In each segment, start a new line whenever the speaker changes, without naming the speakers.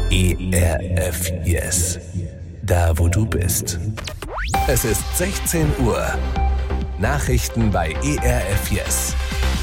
ERF Yes. Da, wo du bist. Es ist 16 Uhr. Nachrichten bei ERF Yes.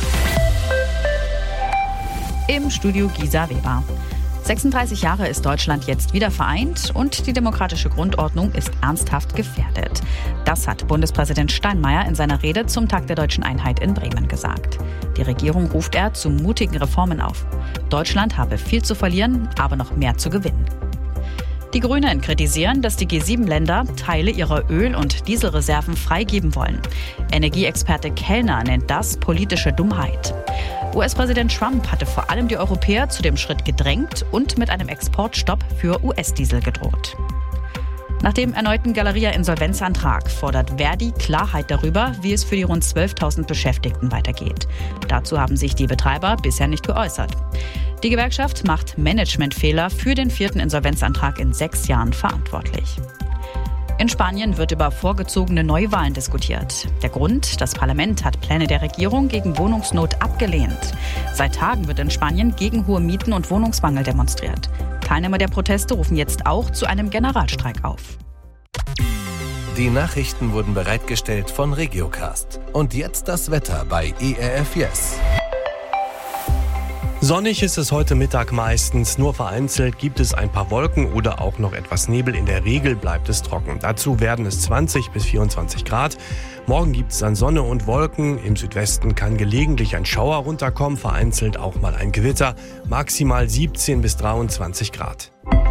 Im Studio Gisa Weber. 36 Jahre ist Deutschland jetzt wieder vereint und die demokratische Grundordnung ist ernsthaft gefährdet. Das hat Bundespräsident Steinmeier in seiner Rede zum Tag der Deutschen Einheit in Bremen gesagt. Die Regierung ruft er zu mutigen Reformen auf. Deutschland habe viel zu verlieren, aber noch mehr zu gewinnen. Die Grünen kritisieren, dass die G7-Länder Teile ihrer Öl- und Dieselreserven freigeben wollen. Energieexperte Kellner nennt das politische Dummheit. US-Präsident Trump hatte vor allem die Europäer zu dem Schritt gedrängt und mit einem Exportstopp für US-Diesel gedroht. Nach dem erneuten Galeria-Insolvenzantrag fordert Verdi Klarheit darüber, wie es für die rund 12.000 Beschäftigten weitergeht. Dazu haben sich die Betreiber bisher nicht geäußert. Die Gewerkschaft macht Managementfehler für den 4. Insolvenzantrag in 6 Jahren verantwortlich. In Spanien wird über vorgezogene Neuwahlen diskutiert. Der Grund: Das Parlament hat Pläne der Regierung gegen Wohnungsnot abgelehnt. Seit Tagen wird in Spanien gegen hohe Mieten und Wohnungsmangel demonstriert. Teilnehmer der Proteste rufen jetzt auch zu einem Generalstreik auf.
Die Nachrichten wurden bereitgestellt von Regiocast. Und jetzt das Wetter bei ERF Yes.
Sonnig ist es heute Mittag meistens, nur vereinzelt gibt es ein paar Wolken oder auch noch etwas Nebel. In der Regel bleibt es trocken. Dazu werden es 20 bis 24 Grad. Morgen gibt es dann Sonne und Wolken. Im Südwesten kann gelegentlich ein Schauer runterkommen, vereinzelt auch mal ein Gewitter. Maximal 17 bis 23 Grad.